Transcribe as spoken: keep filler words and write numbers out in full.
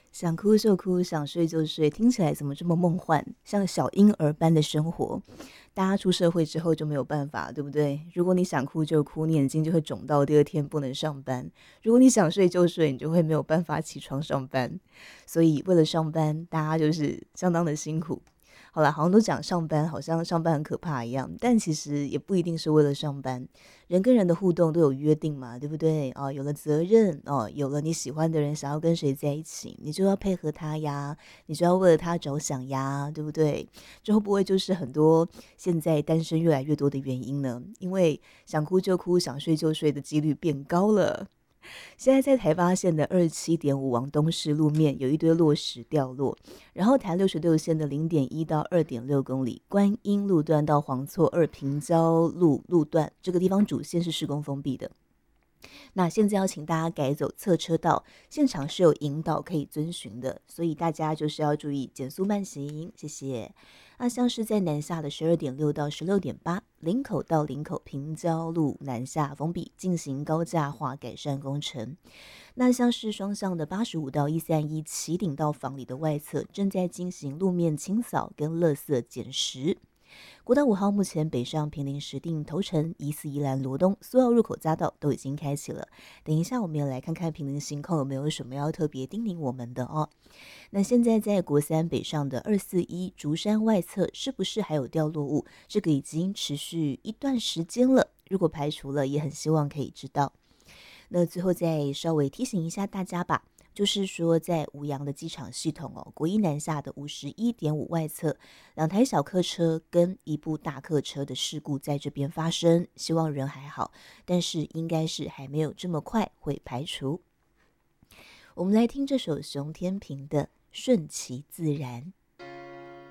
想哭就哭，想睡就睡，听起来怎么这么梦幻，像小婴儿般的生活。大家出社会之后就没有办法，对不对？如果你想哭就哭，你眼睛就会肿到第二天不能上班；如果你想睡就睡，你就会没有办法起床上班。所以为了上班，大家就是相当的辛苦。好了，好像都讲上班，好像上班很可怕一样，但其实也不一定是为了上班。人跟人的互动都有约定嘛，对不对？哦，有了责任哦，有了你喜欢的人想要跟谁在一起，你就要配合他呀，你就要为了他着想呀，对不对？这会不会就是很多现在单身越来越多的原因呢？因为想哭就哭，想睡就睡的几率变高了。现在在台八线的二十七点五往东市路面有一堆落石掉落，然后台六十六线的零点一到二点六公里，观音路段到黄厝二平交路路段这个地方主线是施工封闭的。那现在要请大家改走侧车道，现场是有引导可以遵循的，所以大家就是要注意减速慢行，谢谢。那像是在南下的十二点六到十六点八，林口到林口平交路南下封闭，进行高架化改善工程。那像是双向的八十五到一三一旗顶到房里的外侧，正在进行路面清扫跟垃圾捡拾。国道五号目前北上平林石碇头城、宜四宜兰罗东、苏澳入口匝道都已经开启了。等一下我们也来看看平林行控有没有什么要特别叮咛我们的哦。那现在在国三北上的二四一竹山外侧是不是还有掉落物？这个已经持续一段时间了，如果排除了，也很希望可以知道。那最后再稍微提醒一下大家吧，就是说在吴阳的机场系统哦，国一南下的五十一点五外侧，两台小客车跟一部大客车的事故在这边发生，希望人还好，但是应该是还没有这么快会排除。我们来听这首熊天平的《顺其自然》。